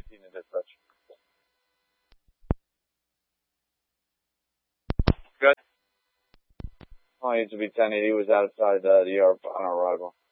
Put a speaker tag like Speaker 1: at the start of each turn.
Speaker 1: 1080 in dispatch. Good. Oh, it needs to be 1080. Was outside the Europe on arrival.